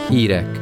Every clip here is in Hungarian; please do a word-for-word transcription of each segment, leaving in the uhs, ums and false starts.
Hírek.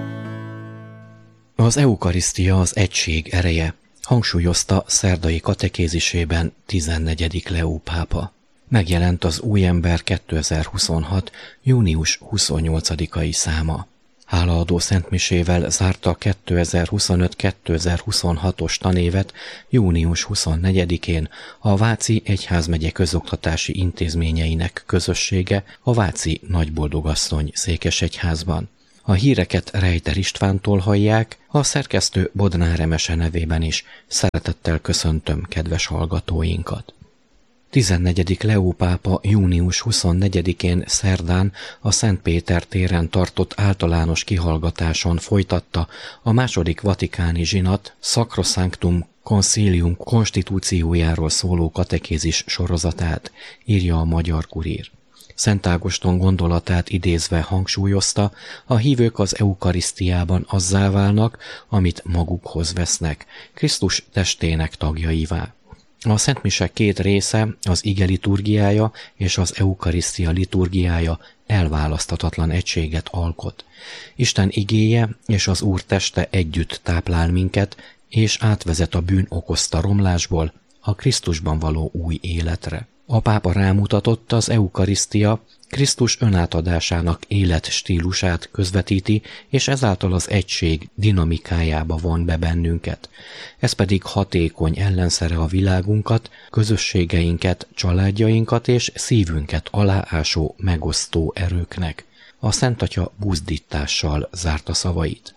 Az eukarisztia az egység ereje, hangsúlyozta szerdai katekézisében tizennegyedik Leó pápa. Megjelent az Új ember kétezer-huszonhat. június huszonnyolcadikai száma. Hálaadó szentmisével zárta a kétezer-huszonöt kétezer-huszonhatos tanévet június huszonnegyedikén a Váci Egyházmegye közoktatási intézményeinek közössége a Váci Nagyboldogasszony székesegyházban. A híreket Rejter Istvántól hallják, a szerkesztő Bodnár Emese nevében is szeretettel köszöntöm kedves hallgatóinkat. tizennegyedik Leó pápa június huszonnegyedikén szerdán a Szent Péter téren tartott általános kihallgatáson folytatta a második vatikáni zsinat Sacrosanctum Concilium konstitúciójáról szóló katekézis sorozatát, írja a Magyar Kurír. Szent Ágoston gondolatát idézve hangsúlyozta, a hívők az eukarisztiában azzá válnak, amit magukhoz vesznek, Krisztus testének tagjaivá. A szentmise két része, az ige liturgiája és az eukarisztia liturgiája elválaszthatatlan egységet alkot. Isten igéje és az Úr teste együtt táplál minket, és átvezet a bűn okozta romlásból a Krisztusban való új életre. A pápa rámutatott, az eukarisztia Krisztus önátadásának életstílusát közvetíti, és ezáltal az egység dinamikájába von be bennünket. Ez pedig hatékony ellenszere a világunkat, közösségeinket, családjainkat és szívünket aláásó, megosztó erőknek. A Szent Atya buzdítással zárta szavait.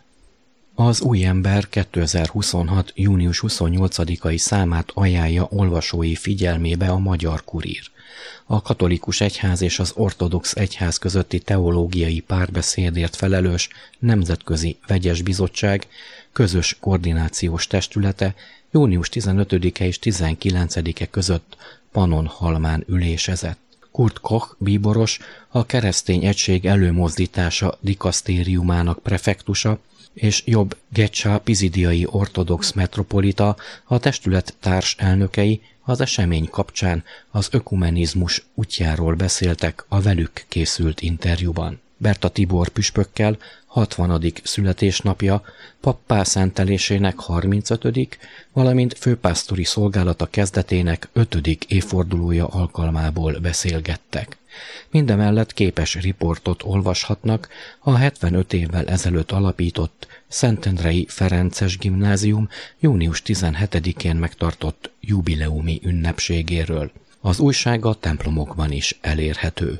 Az Új ember kétezer-huszonhat. június huszonnyolcadikai számát ajánlja olvasói figyelmébe a Magyar Kurír. A katolikus egyház és az ortodox egyház közötti teológiai párbeszédért felelős Nemzetközi Vegyes Bizottság közös koordinációs testülete június tizenötödike és tizenkilencedike között Pannonhalmán ülésezett. Kurt Koch bíboros, a Keresztény Egység Előmozdítása dikasztériumának prefektusa, és Jobb Gecsa pizidiai ortodox metropolita, a testület társelnökei az esemény kapcsán az ökumenizmus útjáról beszéltek a velük készült interjúban. Berta Tibor püspökkel hatvanadik születésnapja, pappá szentelésének harmincötödik, valamint főpásztori szolgálata kezdetének ötödik évfordulója alkalmából beszélgettek. Mindemellett képes riportot olvashatnak a hetvenöt évvel ezelőtt alapított Szentendrei Ferences Gimnázium június tizenhetedikén megtartott jubileumi ünnepségéről. Az újság a templomokban is elérhető.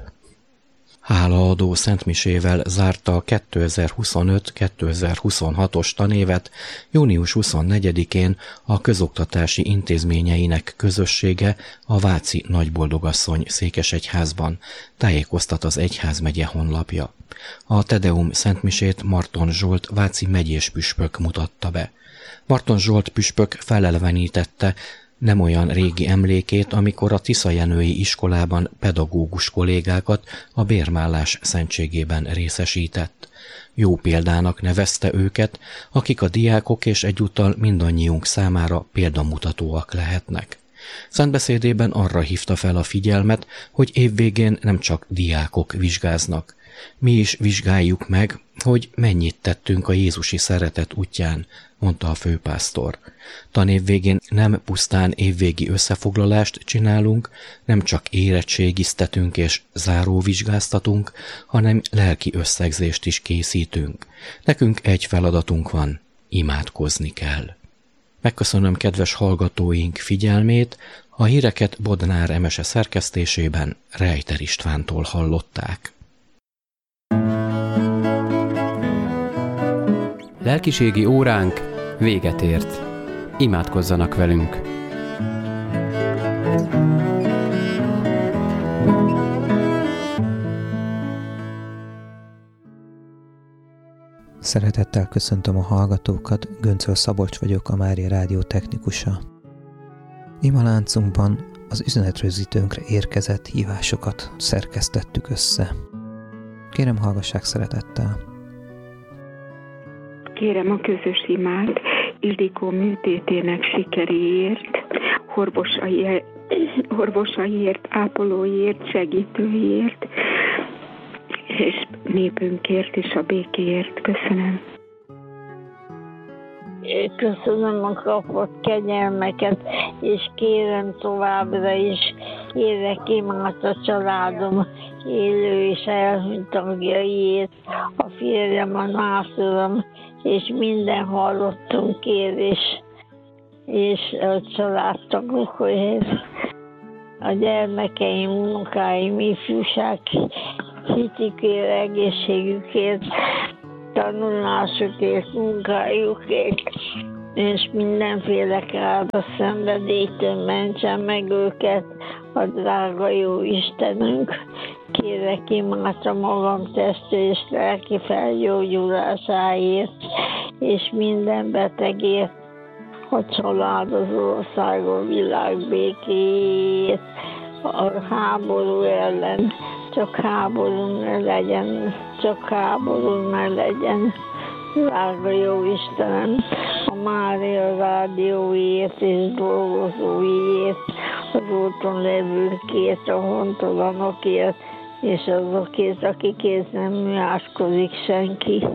Hálaadó szentmisével zárta a kétezer-huszonöt kétezer-huszonhatos tanévet június huszonnegyedikén a közoktatási intézményeinek közössége a Váci Nagyboldogasszony székesegyházban, tájékoztat az egyházmegye honlapja. A Tedeum szentmisét Marton Zsolt váci megyés püspök mutatta be. Marton Zsolt püspök felelevenítette nem olyan régi emlékét, amikor a tiszajenői iskolában pedagógus kollégákat a bérmállás szentségében részesített. Jó példának nevezte őket, akik a diákok és egyúttal mindannyiunk számára példamutatóak lehetnek. Szentbeszédében arra hívta fel a figyelmet, hogy évvégén nem csak diákok vizsgáznak. Mi is vizsgáljuk meg, hogy mennyit tettünk a jézusi szeretet útján, mondta a főpásztor. Tanév végén nem pusztán évvégi összefoglalást csinálunk, nem csak érettségiztetünk és záróvizsgáztatunk, hanem lelki összegzést is készítünk. Nekünk egy feladatunk van, imádkozni kell. Megköszönöm kedves hallgatóink figyelmét, a híreket Bodnár Emese szerkesztésében Rejter Istvántól hallották. Lelkiségi óránk véget ért. Imádkozzanak velünk! Szeretettel köszöntöm a hallgatókat, Göncöl Szabolcs vagyok, a Mária Rádió technikusa. Imaláncunkban az üzenetrögzítőnkre érkezett hívásokat szerkesztettük össze. Kérem, hallgassák szeretettel! Kérem a közös imát Ildikó műtétének sikeréért, orvosai, orvosaiért, ápolóiért, segítőiért, és népünkért és a békéért. Köszönöm. Köszönöm a kapott kegyelmeket, és kérem továbbra is, kérek imád a családom élő és elhunyt tagjaiért, a férjem, a nászolom, és minden hallottunk kérés, és a családtagokért, a gyermekeim, unokáim, ifjúság hitikért, egészségükért, tanulásukért, munkájukért, és mindenféle káros szenvedélytől mentsen meg őket a drága jó Istenünk. Kérek imádta magam testi és lelki felgyógyulásáért, és minden betegért, a család, az ország, a világ békéjét, a háború ellen, csak háború ne legyen, csak háború ne legyen. Drága jó Istenem, a Mária rádióért és dolgozóiért, az úton levőkért, a hontalanokért, és azokért, akikért nem műáskodik senki.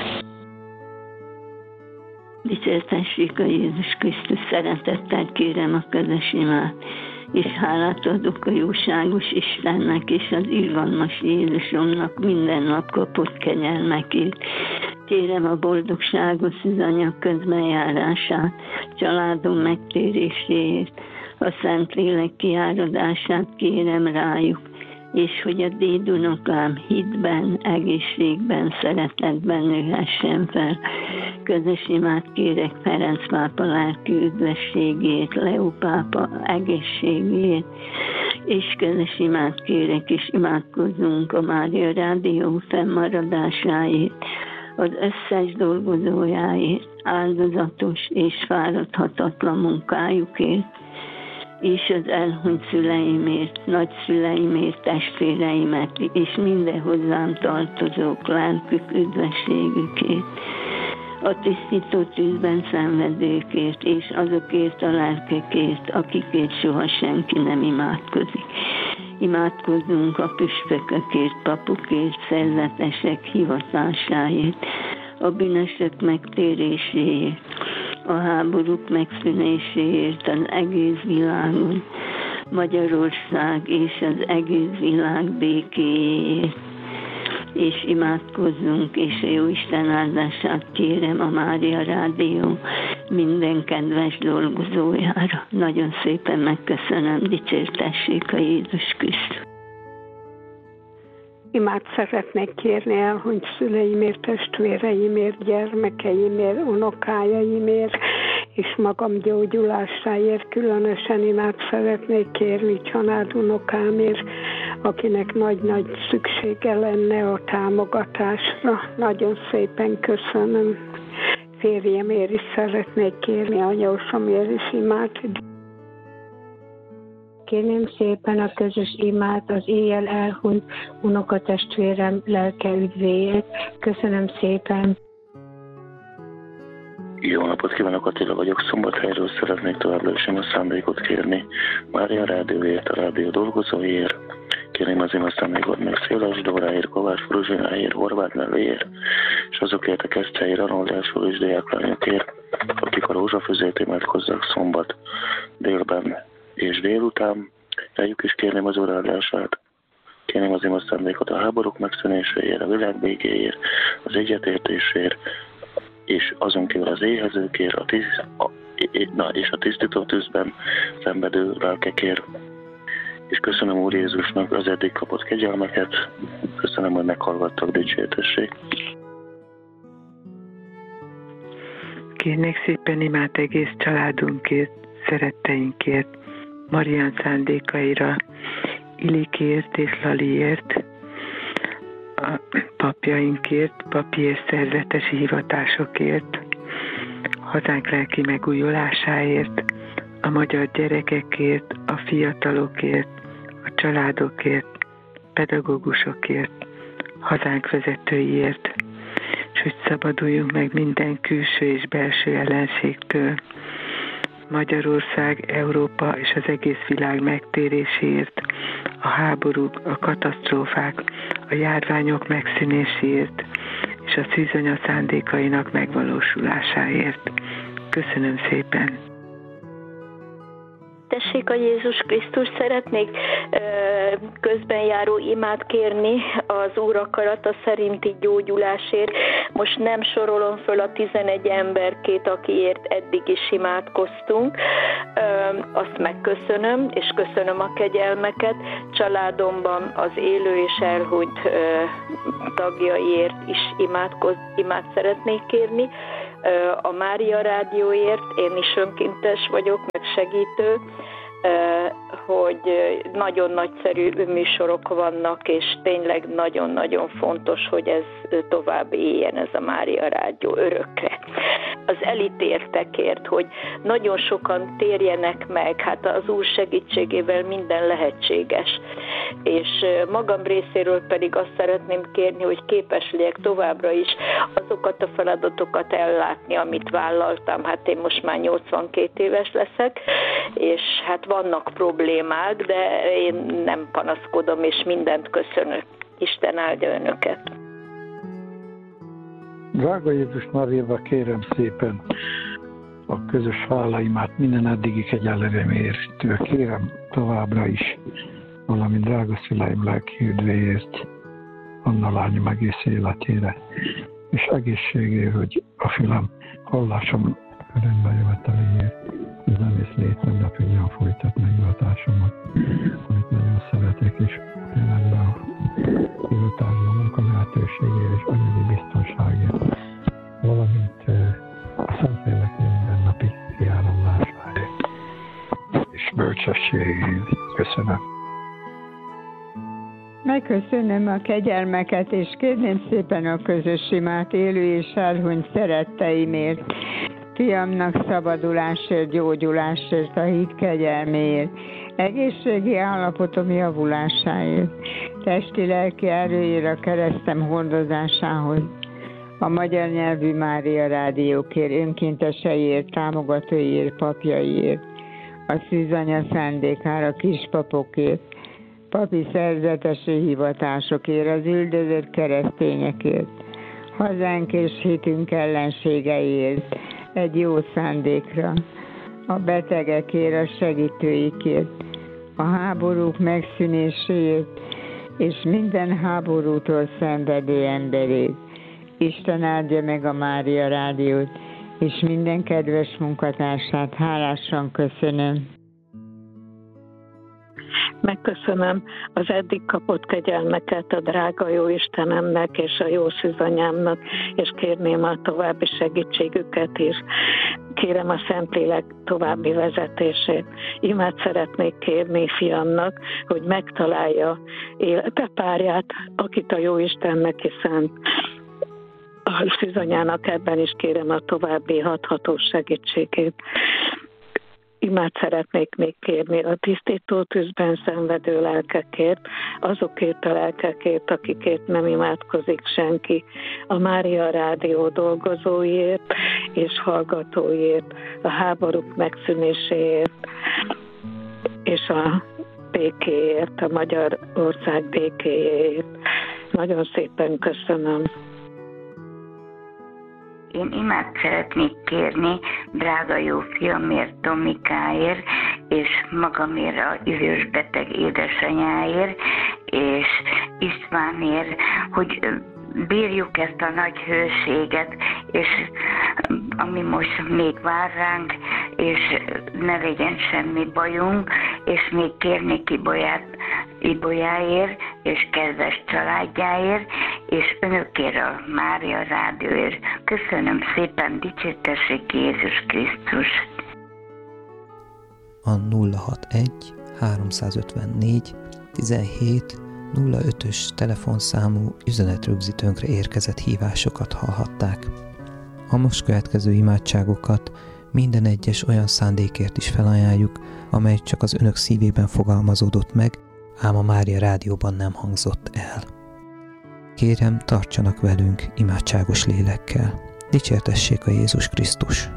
Dicsértessék a Jézus Krisztus, szeretettel kérem a közös imát, és hálát adok a jóságos Istennek és az irgalmas Jézusomnak minden nap kapott kegyelmekért. Kérem a boldogságos szűzanyag közbenjárását, családom megtéréséért, a Szentlélek kiáradását kérem rájuk, és hogy a dédunokám hitben, egészségben, szeretetben nőhessen fel. Közös imát kérek Ferenc pápa lelki üdvességét, Leó pápa egészségét, és közös imát kérek, és imádkozzunk a Mária Rádió fennmaradásáért, az összes dolgozójáért, áldozatos és fáradhatatlan munkájukért, és az elhunyt szüleimért, nagyszüleimért, testvéreimet, és minden hozzám tartozók lelkük üdvességükért, a tisztító tűzben szenvedőkért, és azokért a lelkekért, akikért soha senki nem imádkozik. Imádkozzunk a püspökökért, papokért, szerzetesek hivatásáért, a bűnösök megtéréséért, a háborúk megszűnéséért az egész világon, Magyarország és az egész világ békéjéért. És imádkozzunk, és a Jóisten áldását kérem a Mária Rádió minden kedves dolgozójára. Nagyon szépen megköszönöm, dicsértessék a Jézus Krisztus. Imát szeretnék kérni elhunyt szüleimért, testvéreimért, gyermekeimért, unokájaimért, és magam gyógyulásáért. Különösen imát szeretnék kérni családunokámért, akinek nagy-nagy szüksége lenne a támogatásra. Nagyon szépen köszönöm. Férjemért is szeretnék kérni, anyósomért is imát. Kérném szépen a közös imát az éjjel elhunyt unokatestvérem lelke üdvéért. Köszönöm szépen. Jó napot kívánok, Attila vagyok, Szombathelyről szeretnék továbbra is a szándékot kérni. Mária Rádióért, a rádió dolgozóiért, kérném az ima szándékot meg Széles Dóráért, Kovács Fruzsináért, Horváth Nevéért, és azokért a Keszthelyi Arnoldásról és diáklányokért, akik a rózsafüzét imádkozzák szombat délben és délután. Rájuk is kérném az óráldását. Kérném az ima szándékot a háborúk megszűnéséért, a világ békéért, az egyetértésért, és azon kívül az éhezőkért, a tiszt, a, na, és a tisztító tűzben szenvedő lelkekért. És köszönöm Úr Jézusnak az eddig kapott kegyelmeket, köszönöm, hogy meghallgattak, dicsértessék. Kérnék szépen imát egész családunkért, szeretteinkért, Marián szándékaira, Ilikért és Laliért, a papjainkért, papi és szerzetesi hivatásokért, hazánk lelki megújulásáért, a magyar gyerekekért, a fiatalokért, a családokért, pedagógusokért, hazánk vezetőiért, és hogy szabaduljunk meg minden külső és belső ellenségtől. Magyarország, Európa és az egész világ megtéréséért, a háborúk, a katasztrófák, a járványok megszűnéséért és a szűzanya szándékainak megvalósulásáért. Köszönöm szépen! Tessék a Jézus Krisztus, szeretnék közbenjáró imát kérni az Úr akarata szerinti gyógyulásért. Most nem sorolom föl a tizenegy emberkét, akiért eddig is imádkoztunk. Azt megköszönöm, és köszönöm a kegyelmeket. Családomban az élő és elhunyt tagjaiért is imádkoz, imát szeretnék kérni. A Mária Rádióért, én is önkéntes vagyok, meg segítő, hogy nagyon nagyszerű műsorok vannak, és tényleg nagyon-nagyon fontos, hogy ez tovább éljen, ez a Mária Rádió örökre. Az elítéltekért, hogy nagyon sokan térjenek meg, hát az Úr segítségével minden lehetséges. És magam részéről pedig azt szeretném kérni, hogy képes legyek továbbra is azokat a feladatokat ellátni, amit vállaltam. Hát én most már nyolcvankét éves leszek, és hát vannak problémák, de én nem panaszkodom, és mindent köszönök. Isten áldja önöket! Drága Jézus Máriába, kérem szépen a közös hálaimát minden eddigi kegyelmért. Kérem továbbra is, valamint drága szüleim lelki üdvéért, Anna lányom egész életére, és egészségért, hogy a fülem hallásom örömbe jöveteléért, az egész létem, de tudjam folytatni hivatásomat, amit nagyon szeretek, és tényleg a hivatásban munka lehetőségért és anyagi biztonságért, valamint a Szentlélek mindennapi kiáramlásáért és bölcsességért. Köszönöm. Megköszönöm a kegyelmeket, és kérném szépen a közös imát élő és elhunyt szeretteimért, fiamnak szabadulásért, gyógyulásért, a hit kegyelméért, egészségi állapotom javulásáért, testi-lelki erőért a keresztem hordozásához, a magyar nyelvű Mária Rádiókért, önkénteseiért, támogatóiért, papjaiért, a szűzanya szándékára, kispapokért, papi szerzetesi hivatásokért, az üldözött keresztényekért, hazánk és hitünk ellenségeiért, egy jó szándékra, a betegekért, a segítőikért, a háborúk megszűnéséért, és minden háborútól szenvedő emberét. Isten áldja meg a Mária Rádiót, és minden kedves munkatársát hálásan köszönöm. Megköszönöm az eddig kapott kegyelmeket a drága jó Istenemnek és a jó szűzanyámnak, és kérném a további segítségüket is. Kérem a Szentlélek további vezetését. Imát szeretnék kérni fiamnak, hogy megtalálja élete párját, akit a jó Istennek szánt. A szűzanyának ebben is kérem a további hathatós segítségét. Imát szeretnék még kérni a tisztító tűzben szenvedő lelkekért, azokért a lelkekért, akikért nem imádkozik senki, a Mária Rádió dolgozóiért és hallgatóiért, a háborúk megszűnéséért és a békéért, a Magyarország békéért. Nagyon szépen köszönöm. Én imát szeretnék kérni drága jó fiamért, Tomikáért, és magamért a idős beteg édesanyáért, és Istvánért, hogy bírjuk ezt a nagy hőséget, és ami most még vár ránk, és ne legyen semmi bajunk, és még kérni Ibolyát, Ibolyáért, és kedves családjáért, és önökért a Mária Rádióért. Köszönöm szépen, dicsértessék Jézus Krisztus! A nulla hatvanegy háromszázötvennégy tizenhét nulla ötös telefonszámú üzenetrögzítőnkre érkezett hívásokat hallhatták. A most következő imádságokat minden egyes olyan szándékért is felajánljuk, amely csak az önök szívében fogalmazódott meg, ám a Mária Rádióban nem hangzott el. Kérem, tartsanak velünk imádságos lélekkel. Dicsértessék a Jézus Krisztus!